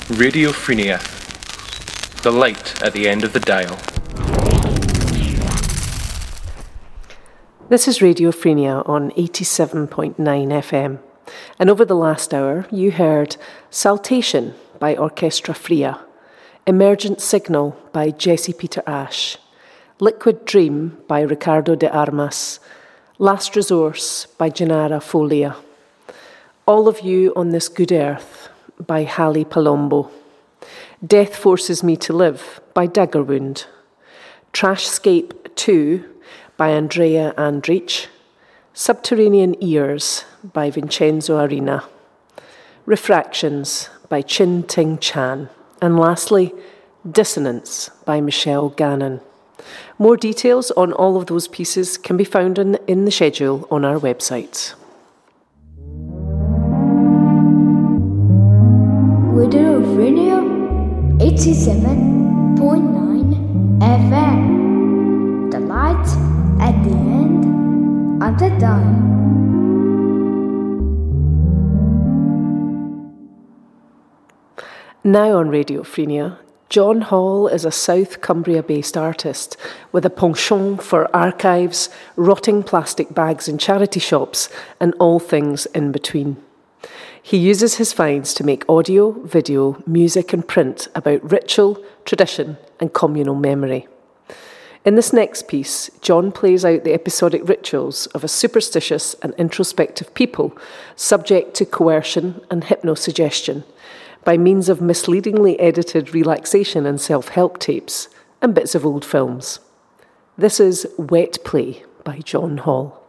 Radio Frenia, the light at the end of the dial. This is Radio Frenia on 87.9 FM. And over the last hour, you heard Saltation by Orchestra Fria, Emergent Signal by Jesse Peter Ash, Liquid Dream by Ricardo de Armas, Last Resource by Gennaro Foglia, All of You on This Good Earth by Hallie Palombo, Death Forces Me to Live by Daggerwound, Trashscape 2 by Andrea Andrich, Subterranean Ears by Vincenzo Arena, Refractions by Chin Ting Chan, and lastly, Dissonance by Michelle Gannon. More details on all of those pieces can be found in the schedule on our website. Radio Frenia 87.9 FM. The light at the end of the dial. Now on Radio Frenia, John Hall is a South Cumbria-based artist with a penchant for archives, rotting plastic bags in charity shops, and all things in between. He uses his finds to make audio, video, music and print about ritual, tradition and communal memory. In this next piece, John plays out the episodic rituals of a superstitious and introspective people subject to coercion and hypnosuggestion by means of misleadingly edited relaxation and self-help tapes and bits of old films. This is Wet Play by John Hall.